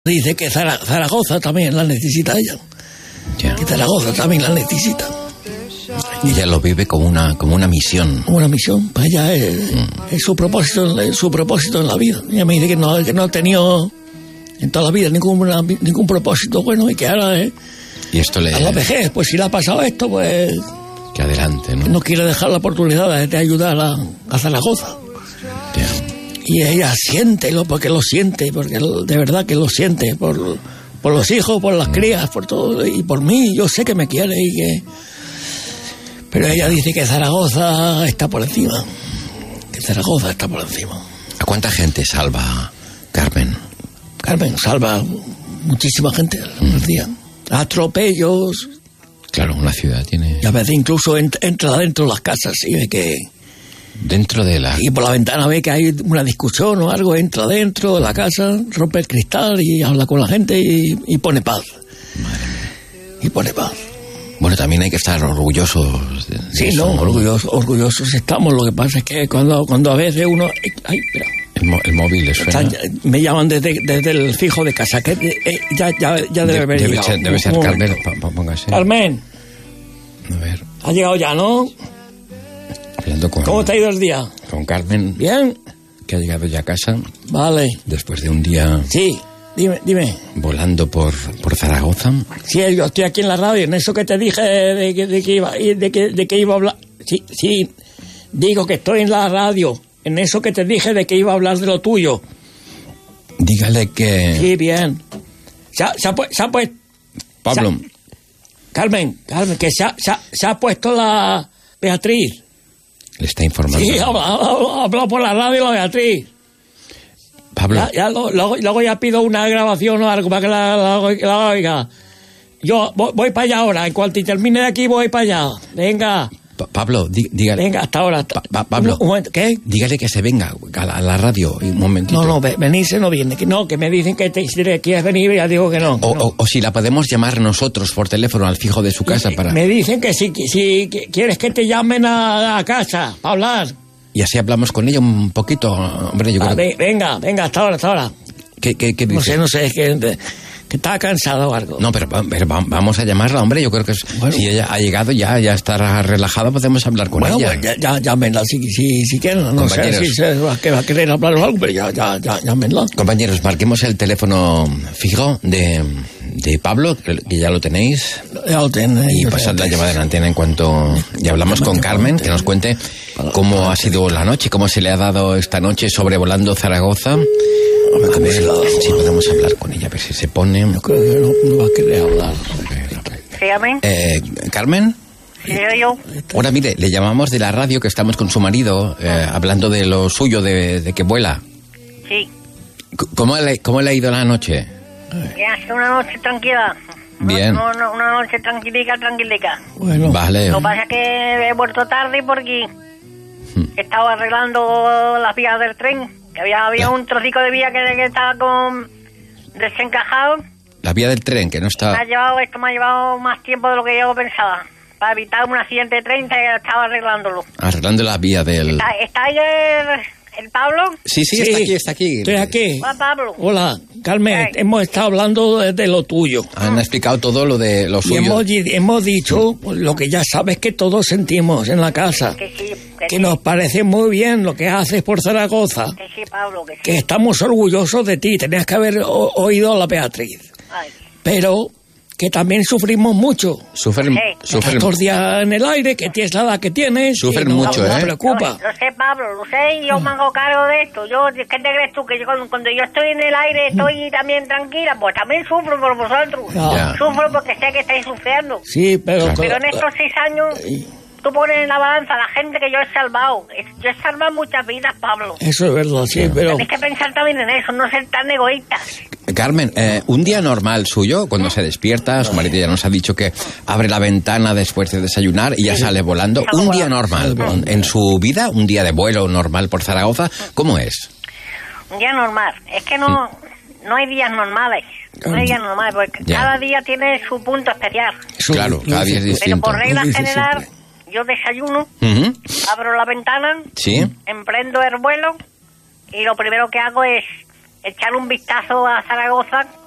Dice que Zaragoza también la necesita ella. Ya. Que Zaragoza también la necesita. Ella lo vive como una misión. Una misión, para ella es su propósito en la vida. Ella me dice que no ha tenido en toda la vida ningún propósito bueno y que ahora Y esto le... a la vejez, pues si le ha pasado esto, pues que adelante, ¿no? no quiere dejar la oportunidad de ayudar a Zaragoza. Ya. Y ella siéntelo, porque de verdad que lo siente, por los hijos, por las crías, por todo, y por mí. Yo sé que me quiere pero ella dice que Zaragoza está por encima. Que Zaragoza está por encima. ¿A cuánta gente salva Carmen? Carmen salva muchísima gente al día. Atropellos. Claro, una ciudad tiene... Y a veces incluso entra dentro de las casas y ve que... Dentro de la... Y por la ventana ve que hay una discusión o algo, entra dentro de la casa, rompe el cristal y habla con la gente y pone paz. Madre mía. Y pone paz. Bueno, también hay que estar orgullosos de Sí, eso, no, orgullosos estamos. Lo que pasa es que cuando a veces uno... Ay, espera. El móvil le suena. Me llaman desde el fijo de casa, que ya debe haber llegado. Debe ser Carmen. Póngase. Carmen. A ver. Ha llegado ya, ¿no? ¿Cómo te ha ido el día? Con Carmen. ¿Bien? Que ha llegado ya a casa. Vale. Después de un día... Sí, dime. Volando por Zaragoza. Sí, yo estoy aquí en la radio, en eso que te dije de que iba a hablar... Sí, digo que estoy en la radio, en eso que te dije de que iba a hablar de lo tuyo. Dígale que... Sí, bien. Se ha puesto... Pablo. Carmen, que se ha puesto la Beatriz. Le está informando. Sí, ha hablado por la radio la Beatriz. Pablo. Luego ya pido una grabación o algo para que la oiga. Yo voy para allá ahora. En cuanto termine de aquí, voy para allá. Venga. Pablo, dígale. Venga, hasta ahora. Pablo. Un momento, ¿qué? Dígale que se venga a la radio un momentito. No, venirse no viene. Que me dicen que si quieres venir, ya digo que no. O si la podemos llamar nosotros por teléfono al fijo de su casa para... Me dicen que si quieres que te llamen a casa para hablar. Y así hablamos con ella un poquito, hombre, yo creo que... Venga, hasta ahora. ¿Qué dice? No sé, es que está cansada o algo. No, pero vamos a llamarla, hombre, yo creo que si ella ha llegado ya estará relajada, podemos hablar con ella. Bueno, pues llámenla si quieren, no sé si se va a querer hablar o algo, pero ya llámenla. Compañeros, marquemos el teléfono fijo de Pablo, que ya lo tenéis. Ya lo tenéis. Y pasad la llamada en antena en cuanto ya hablamos con Carmen, que nos cuente cómo ha sido la noche, cómo se le ha dado esta noche sobrevolando Zaragoza. A ver si podemos hablar con ella, a ver si se pone... Yo creo que no va a querer hablar. Dígame. ¿Carmen? Sí, yo. Ahora, mire, le llamamos de la radio, que estamos con su marido, hablando de lo suyo, de que vuela. Sí. ¿Cómo le ha ido la noche? Que ha sido una noche tranquila. Bien. No, una noche tranquilica. Bueno. Vale. Lo que pasa es que he vuelto tarde porque estaba arreglando las vías del tren. Que había un trocico de vía que estaba desencajado. La vía del tren, que no está... Esto me ha llevado más tiempo de lo que yo pensaba. Para evitar un accidente de tren, estaba arreglándolo. Arreglando la vía del... ¿Está ahí el Pablo? Sí, está aquí. Estoy aquí. Hola, Pablo. Hola, Carmen, Hey. hemos estado hablando de lo tuyo. Han explicado todo lo de lo Y suyo. hemos dicho lo que ya sabes que todos sentimos en la casa. Que sí, Que nos parece muy bien lo que haces por Zaragoza. Que sí, Pablo, que sí. Que estamos orgullosos de ti. Tenías que haber oído a la Beatriz. Ay. Pero que también sufrimos mucho. Sufren Estos días en el aire, que tienes la edad que tienes. Sufren y mucho, nos ¿eh? preocupa. Lo sé, Pablo, lo sé, y yo me hago cargo de esto. ¿Qué te crees tú? Que cuando yo estoy en el aire estoy también tranquila, pues también sufro por vosotros. Ya. Sufro porque sé que estáis sufriendo. Sí, pero... Pero en estos 6 años, tú pones en la balanza la gente que yo he salvado. Yo he salvado muchas vidas, Pablo. Eso es verdad, sí, pero... Tenéis que pensar también en eso, no ser tan egoístas. Carmen, un día normal suyo, cuando se despierta, su marido ya nos ha dicho que abre la ventana después de desayunar y ya sale volando. Un día normal, en su vida, un día de vuelo normal por Zaragoza, ¿cómo es? Un día normal. Es que no hay días normales. No hay días normales, porque Ya. cada día tiene su punto especial. Claro, cada día es Pero distinto. por regla Lo dice general, siempre. yo desayuno, Ujú. abro la ventana, Sí. emprendo el vuelo y lo primero que hago es echar un vistazo a Zaragoza,